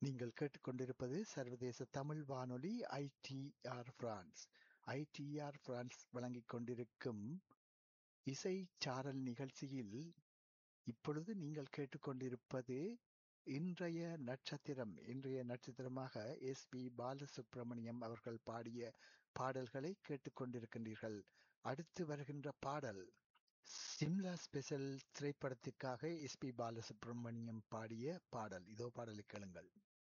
நீங்கள் கேட்டுக்கொண்டிருப்பது சர்வதேச தமிழ் வானொலி ஐடிஆர் பிரான்ஸ். ஐடிஆர் பிரான்ஸ் வழங்கிக் கொண்டிருக்கும் இசை சாரல் நிகழ்ச்சியில் இப்பொழுது நீங்கள் கேட்டுக்கொண்டிருப்பது இன்றைய நட்சத்திரமாக எஸ்.பி. பாலசுப்ரமணியம் அவர்கள் பாடிய பாடல்களை கேட்டுக்கொண்டிருக்கின்றீர்கள். அடுத்து வருகின்ற பாடல் சிம்லா ஸ்பெஷல் திரைப்படத்திற்காக எஸ்.பி. பாலசுப்ரமணியம் பாடிய பாடல். இதோ பாடலை கேளுங்கள்.